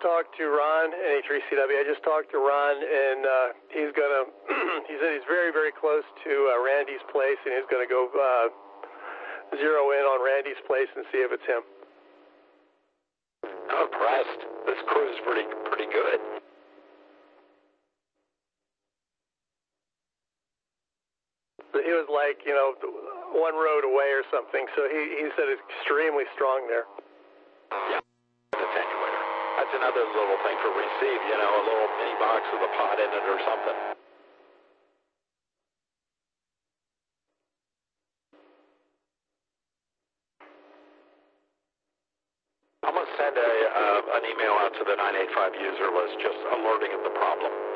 talked to Ron, NH3CW. I just talked to Ron, and he's gonna. He said he's very, very close to Randy's place, and he's gonna go zero in on Randy's place and see if it's him. I'm impressed. This crew's pretty good. He was like, one road away or something. So he said it's extremely strong there. Yeah, attenuator. That's another little thing for receive, a little mini box with a pot in it or something. I'm going to send an email out to the 985 user list just alerting of the problem.